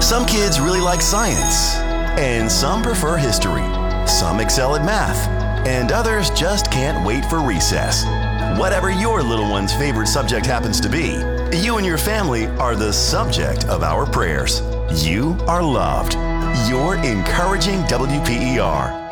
Some kids really like science, and some prefer history. Some excel at math, and others just can't wait for recess. Whatever your little one's favorite subject happens to be, you and your family are the subject of our prayers. You are loved. You're encouraging WPER.